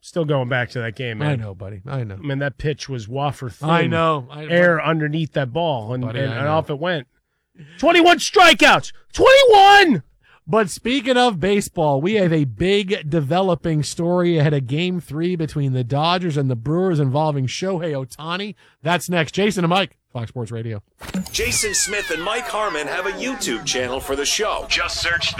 Still going back to that game, man. I know, buddy. I know. Man, that pitch was wafer thin. I know. Air underneath that ball, and Buddy, off it went. 21 strikeouts. 21! But speaking of baseball, we have a big developing story ahead of Game 3 between the Dodgers and the Brewers involving Shohei Ohtani. That's next. Jason and Mike, Fox Sports Radio. Jason Smith and Mike Harmon have a YouTube channel for the show. Just search